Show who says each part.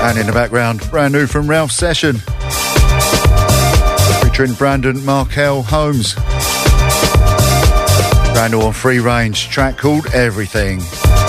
Speaker 1: And in the background, brand new from Ralph's Session, featuring Brandon Markel Holmes. Brand new on Free Range, track called Everything.